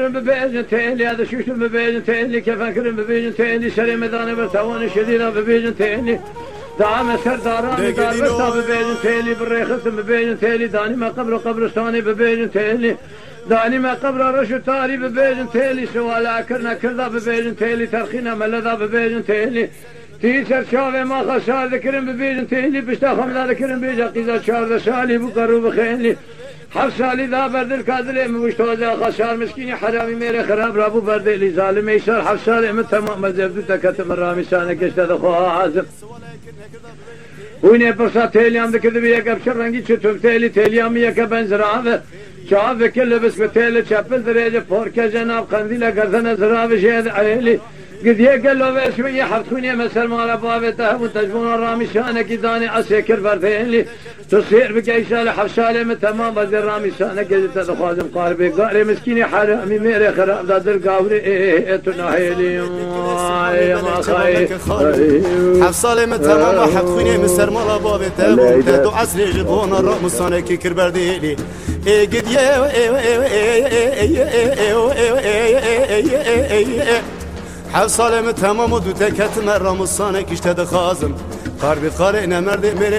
ببيجن تيلي هذا شوش ببيجن تيلي كيف أكرم ببيجن تيلي شري مداني برتوان شديدة ببيجن تيلي دعم سرداراني دار برتا ببيجن تيلي بالريخص ببيجن تيلي داني ما قبرستاني ببيجن تيلي داني ما قبر رشو تاري ببيجن تيلي سوالا كرنا كردا ببيجن تيلي ترخينا ملدا ببيجن تيلي تيسر شاوه ما خسار ذكرن ببيجن تيلي بشتا خمدا ذكرن بيجا قيزا شارد سالي بقرو بخينلي حف سالی دا بردل کادلی مشتوزه خشار مسکینی حرامی میره خراب رابو بردلی ظالم ایشار حف سالی من تمام مزبدو تکتم رامی سانه کشته دخواه حازم وینه پرسا تیلیام دکرده بی یک ابشر رنگی چطور تیلیامی یک بنزراوه چاوه کل بس به تیل چپل دریجه پورکه جناب قندیل گردن زراوه شهد عیلی قد يقلوا بشوية حفتوني مثل ما لبابته وتجبون الرامي شانك داني عسيكر بردين لي تصير بقى شالة حفشالة من تمام بدي الرامي شانك قد تدخوازم قاربي قاري مسكيني حرامي ميري خراب داد القاوري تناهيلي يا ما خاي حفصالة من تمام حفتوني مثل ما لبابته وتدو عسري جبون الرامي شانك كر بردين لي قد حفصالة من تمام ودو تكت مرة مصانك اشتد خازم قاربي قارئنا مرد